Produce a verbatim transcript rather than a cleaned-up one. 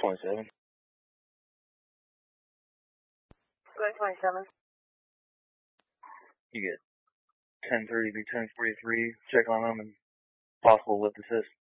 twenty-seven. Go ahead, twenty-seven. You get ten thirty to ten forty-three. Check on them and possible lift assist.